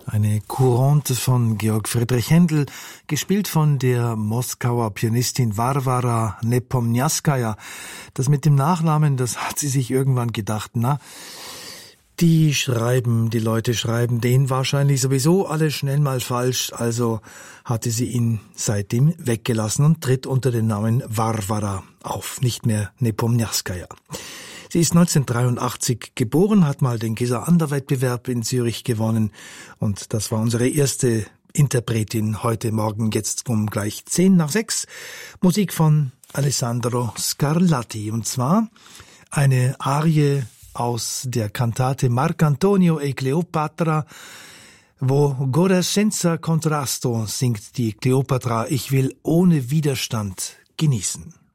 Eine Courante von Georg Friedrich Händel, gespielt von der Moskauer Pianistin Warwara Nepomniaskaja. Das mit dem Nachnamen, das hat sie sich irgendwann gedacht, die Leute schreiben den wahrscheinlich sowieso alle schnell mal falsch, also hatte sie ihn seitdem weggelassen und tritt unter dem Namen Warwara auf, nicht mehr Nepomniaskaja. Sie ist 1983 geboren, hat mal den Gesa-Ander-Wettbewerb in Zürich gewonnen und das war unsere erste Interpretin heute Morgen, jetzt um gleich 5:10. Musik von Alessandro Scarlatti und zwar eine Arie aus der Kantate Marcantonio e Cleopatra, wo Gore senza contrasto singt die Kleopatra, ich will ohne Widerstand genießen.